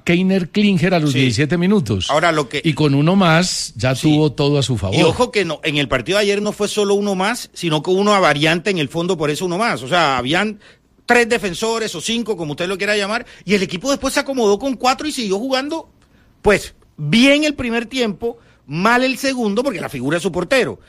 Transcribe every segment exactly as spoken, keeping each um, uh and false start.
Keiner Klinger a los sí. diecisiete minutos. Ahora lo que... Y con uno más ya sí. tuvo todo a su favor. Y ojo que no, en el partido de ayer no fue solo uno más, sino que uno a variante en el fondo, por eso uno más. O sea, habían tres defensores o cinco, como usted lo quiera llamar, y el equipo después se acomodó con cuatro y siguió jugando, pues, bien el primer tiempo, mal el segundo, porque la figura es su portero.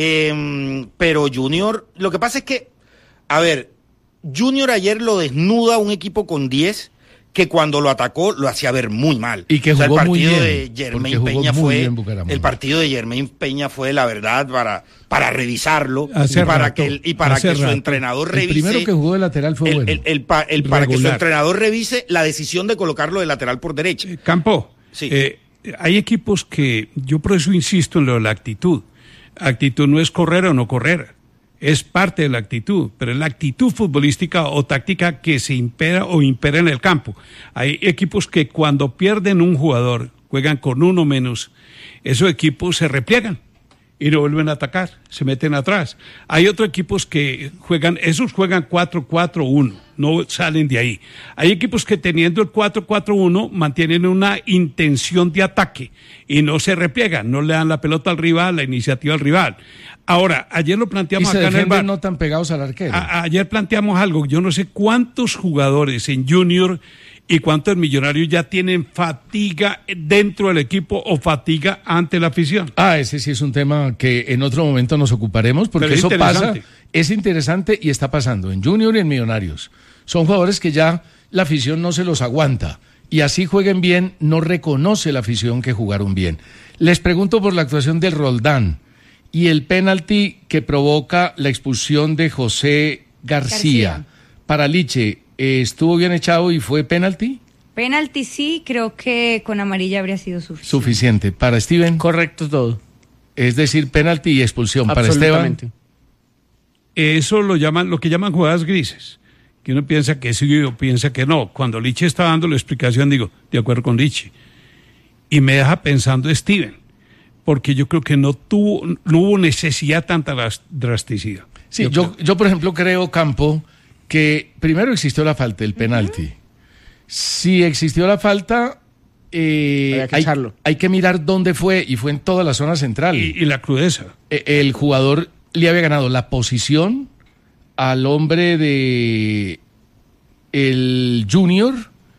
Eh, pero Junior, lo que pasa es que, a ver, Junior ayer lo desnuda a un equipo con diez que cuando lo atacó lo hacía ver muy mal. Y que jugó o sea, el muy partido bien, de Germain Peña fue el partido de Germain Peña fue la verdad para para revisarlo hace y para rato, que y para que rato. su entrenador revise. El primero que jugó de lateral fue el, bueno. El, el, el, pa, el para que su entrenador revise la decisión de colocarlo de lateral por derecha. Eh, Campo. Sí. Eh, hay equipos que yo por eso insisto en lo de la actitud. Actitud no es correr o no correr. Es parte de la actitud, pero es la actitud futbolística o táctica que se impera o impera en el campo. Hay equipos que cuando pierden un jugador, juegan con uno menos, esos equipos se repliegan y no vuelven a atacar, se meten atrás. Hay otros equipos que juegan, esos juegan cuatro cuatro uno, no salen de ahí. Hay equipos que teniendo el cuatro cuatro uno mantienen una intención de ataque y no se repliegan, no le dan la pelota al rival, la iniciativa al rival. Ahora, ayer lo planteamos y se acá en el bar. no tan pegados al arquero. A, ayer planteamos algo, yo no sé cuántos jugadores en Junior y cuántos millonarios ya tienen fatiga dentro del equipo o fatiga ante la afición. Ah, ese sí es un tema que en otro momento nos ocuparemos, porque eso pasa, es interesante y está pasando en Junior y en Millonarios. Son jugadores que ya la afición no se los aguanta y así jueguen bien, no reconoce la afición que jugaron bien. Les pregunto por la actuación del Roldán y el penalti que provoca la expulsión de José García. García. Para Liche, ¿estuvo bien echado y fue penalti? Penalti sí, creo que con amarilla habría sido suficiente. Suficiente. ¿Para Steven? Correcto todo. Es decir, penalti y expulsión. ¿Para Esteban? Eso lo llaman, lo que llaman jugadas grises. Que uno piensa que sí o piensa que no. Cuando Liche está dando la explicación, digo, de acuerdo con Liche. Y me deja pensando Steven, porque yo creo que no tuvo, no hubo necesidad tanta drasticidad. Sí, yo, yo, yo por ejemplo creo, Campo, que primero existió la falta, el penalti. Uh-huh. Si existió la falta, eh, que hay, hay que mirar dónde fue, y fue en toda la zona central. Y, y la crudeza. Eh, el jugador le había ganado la posición al hombre de el Junior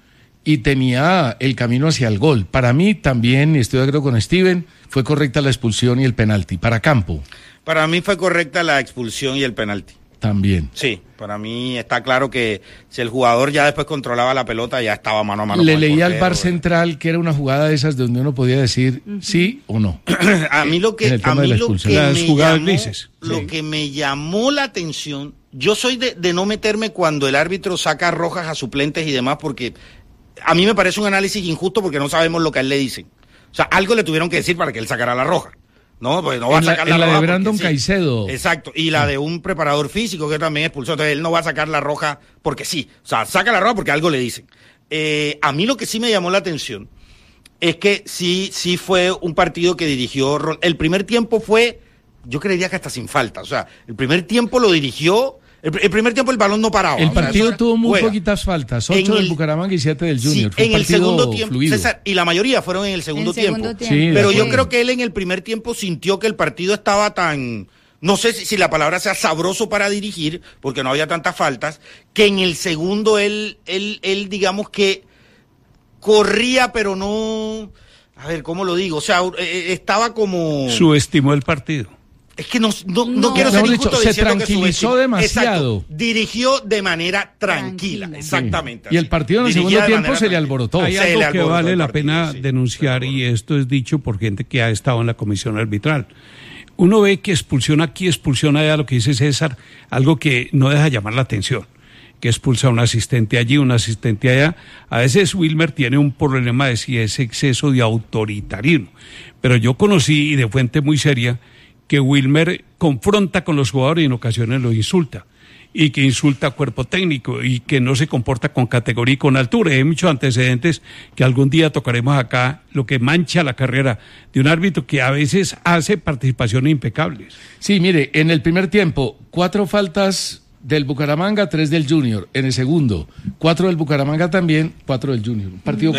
y tenía el camino hacia el gol. Para mí también, y estoy de acuerdo con Steven, fue correcta la expulsión y el penalti. Para Campo. Para mí fue correcta la expulsión y el penalti. También. Sí, para mí está claro que si el jugador ya después controlaba la pelota, ya estaba mano a mano. Le leía al V A R central que era una jugada de esas donde uno podía decir uh-huh. sí o no. A mí lo que, a mí lo que Las me jugadas llamó, grises. lo Sí. que me llamó la atención, yo soy de, de no meterme cuando el árbitro saca rojas a suplentes y demás, porque a mí me parece un análisis injusto porque no sabemos lo que a él le dicen. O sea, algo le tuvieron que decir para que él sacara la roja. No, pues no va en a sacar la, la, en roja. La de Brandon sí. Caicedo. Exacto, y la de un preparador físico que también expulsó. Entonces él no va a sacar la roja porque sí. O sea, saca la roja porque algo le dicen. Eh, a mí lo que sí me llamó la atención es que sí, sí fue un partido que dirigió. El primer tiempo fue, yo creería que hasta sin falta. O sea, el primer tiempo lo dirigió. El, el primer tiempo el balón no paraba. El partido o sea, tuvo muy juega. poquitas faltas, ocho del Bucaramanga y siete del Junior. Sí, Fue en un el segundo tiempo, fluido. César, y la mayoría fueron en el segundo, en segundo tiempo. tiempo. Sí, Pero sí. yo creo que él en el primer tiempo sintió que el partido estaba tan, no sé si, si la palabra sea sabroso para dirigir, porque no había tantas faltas, que en el segundo él, él, él digamos que corría, pero no, a ver, ¿cómo lo digo? O sea, estaba como... Subestimó el partido. Es que no, no, no, no quiero ser dicho, injusto se diciendo que tranquilizó demasiado. Exacto, dirigió de manera tranquila, Tranquila. exactamente. Sí. Y el partido en el Dirigía segundo de tiempo manera se le tranquila. alborotó. Hay Se algo le que alborotó vale el la partido, pena sí, denunciar, y esto es dicho por gente que ha estado en la comisión arbitral. Uno ve que expulsión aquí, expulsión allá, lo que dice César, algo que no deja llamar la atención, que expulsa a un asistente allí, un asistente allá. A veces Wilmer tiene un problema de si es exceso de autoritarismo, pero yo conocí, y de fuente muy seria, que Wilmer confronta con los jugadores y en ocasiones los insulta, y que insulta a cuerpo técnico y que no se comporta con categoría y con altura. Hay muchos antecedentes que algún día tocaremos acá, lo que mancha la carrera de un árbitro que a veces hace participaciones impecables. Sí, mire, en el primer tiempo, cuatro faltas del Bucaramanga, tres del Junior. En el segundo, cuatro del Bucaramanga también, cuatro del Junior. Un partido